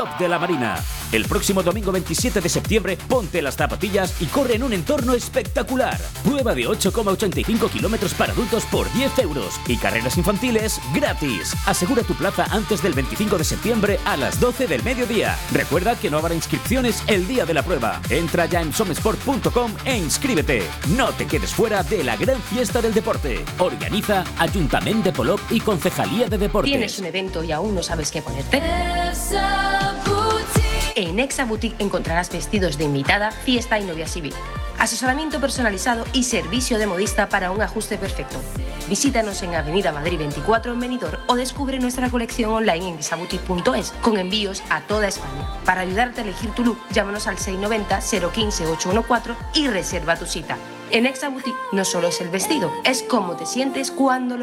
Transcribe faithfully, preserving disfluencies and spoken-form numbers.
top de la Marina. El próximo domingo veintisiete de septiembre, ponte las zapatillas y corre en un entorno espectacular. Prueba de ocho coma ochenta y cinco kilómetros para adultos por diez euros y carreras infantiles gratis. Asegura tu plaza antes del veinticinco de septiembre a las doce del mediodía. Recuerda que no habrá inscripciones el día de la prueba. Entra ya en somesport punto com e inscríbete. No te quedes fuera de la gran fiesta del deporte. Organiza Ayuntamiento de Polop y Concejalía de Deportes. ¿Tienes un evento y aún no sabes qué ponerte? En Exa Boutique encontrarás vestidos de invitada, fiesta y novia civil. Asesoramiento personalizado y servicio de modista para un ajuste perfecto. Visítanos en Avenida Madrid veinticuatro en Benidorm o descubre nuestra colección online en exaboutique punto es con envíos a toda España. Para ayudarte a elegir tu look, llámanos al seis noventa, cero quince, ochocientos catorce y reserva tu cita. En Exa Boutique no solo es el vestido, es cómo te sientes cuando lo